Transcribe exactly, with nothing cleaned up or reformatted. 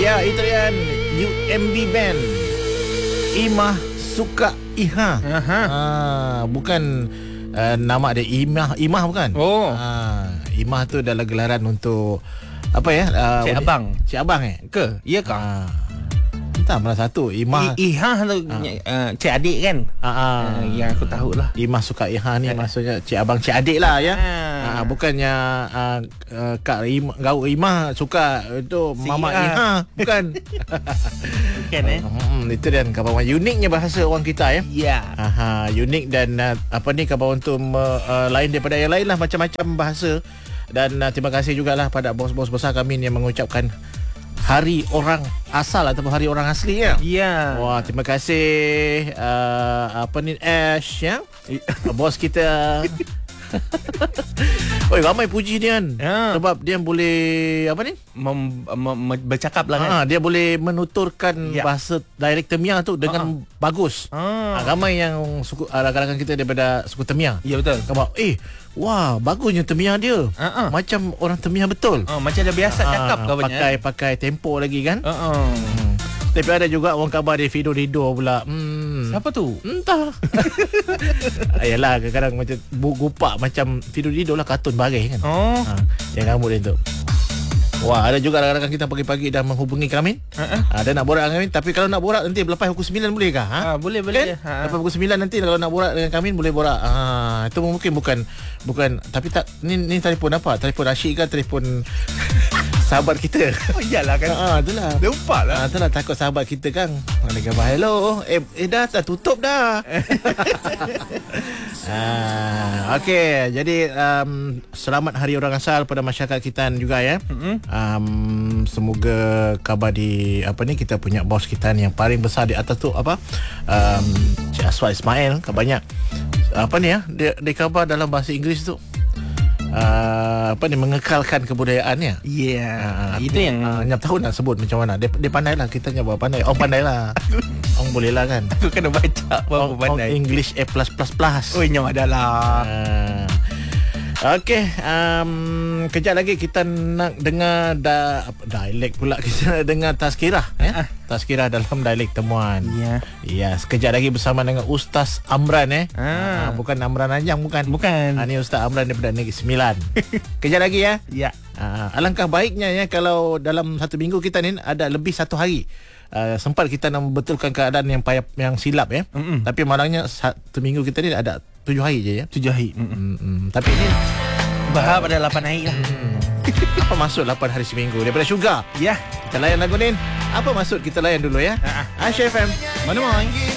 Ya, itu dia U M B Band. Imah Suka Iha. Aha. Ah, bukan uh, nama dia Imah, Imah bukan? Oh. Ah, Imah tu adalah gelaran untuk apa ya? Uh, Cik Abang. Cik Abang eh? Ke? Ya ke? Ah. Entah mana satu. Imah I, Iha tu uh, cik adik kan? Ah, ah. Uh, yang aku tahu lah. Imah Suka Iha ni maksudnya cik abang cik adik lah ya. Ah. Ah, bukannya uh, uh, Kak Imah, Gau Imah suka itu Si Mama Iha. Iha, bukan. Bukan eh? Hmm, itu dan kawan uniknya bahasa orang kita ya. Ya. Aha, unik dan uh, apa ni kawan untuk uh, uh, lain daripada yang lain lah, macam-macam bahasa. Dan uh, terima kasih jugalah pada bos-bos besar kami yang mengucapkan Hari Orang Asal ataupun Hari Orang Asli ya. Ya. Wah, terima kasih uh, apa ni Ash ya. Bos kita. Oi, ramai puji dia kan. Ya. Sebab dia boleh apa ni? Mem, mem, mem, bercakap lah kan. Ha, dia boleh menuturkan Ya. bahasa dialek Temia tu dengan Ha. bagus. Ah. Ha, ramai yang suku uh, rakan-rakan kita daripada suku Temia. Ya betul. Kamu eh wah, bagusnya Temia dia. Ha-ha. Macam orang Temia betul. Oh, macam dah biasa cakap Ah, kau banyak. pakai pakai tempo lagi kan. Uh-uh. Hmm. Tapi ada juga orang khabar dia Fido Rido pula. Hmm. Siapa tu? Entah. Ayalah kadang-kadang macam gupak macam Fido Rido lah, kartun bagai kan. Oh. Ha, yang rambut dia tu. Wah, ada juga rakan-rakan kita pagi-pagi dah menghubungi kami. Uh-uh. Ha, dia nak borak dengan kami. Tapi kalau nak borak nanti lepas pukul sembilan boleh kah? Ha? Ah, boleh, boleh. Kan? Ha. Lepas pukul sembilan nanti kalau nak borak dengan kami boleh borak. Ha, itu mungkin bukan bukan tapi tak ni ni telefon apa? Telefon Rashid ke telefon sahabat kita? Oh iyalah kan. Ha, itulah. Lupa lah. Ah, itulah takut sahabat kita kan. Ada gambar hello. Eh, eh dah dah tutup dah. ah, okey, jadi um, selamat Hari Orang Asal pada masyarakat kita juga ya. Mm-hmm. Um, semoga khabar di apa ni kita punya bos kita yang paling besar di atas tu apa? Um, Cik Aswad Ismail kabarnya. Apa ni ya? Dia dia khabar dalam bahasa Inggeris tu. Uh, apa ni mengekalkan kebudayaannya. Ya. Yeah. Ah, Itu yang uh, nyap tahu nak sebut macam mana. Dia, dia pandai lah, kita nyap pandai. Orang pandai lah. Orang boleh lah kan. aku kena baca apa Orang, pandai. orang English A plus plus plus. Oh nyam adalah. Uh, Okey, um, kejap lagi kita nak dengar da, dialek pula, kita nak dengar tazkirah ya. Tazkirah dalam dialek Temuan. Ya. Ya, sekejap lagi bersama dengan Ustaz Amran eh. Ah. Ah, bukan Amran Anjang, bukan. Bukan. Ah, ni Ustaz Amran daripada Negeri Sembilan. Kejap lagi ya. Ya. Uh, alangkah baiknya ya kalau dalam satu minggu kita ni ada lebih satu hari uh, sempat kita nak membetulkan keadaan yang payah, yang silap ya. Mm-mm. Tapi malangnya satu minggu kita ni ada tujuh hari je ya. Tujuh hari. Mm-mm. Tapi ini Berharap ada lapan hari lah. hmm, apa maksud lapan hari seminggu daripada Sugar? Ya. Kita layan lagu ni. Apa maksud kita layan dulu ya? Ah, Aisyah F M. Mana mai?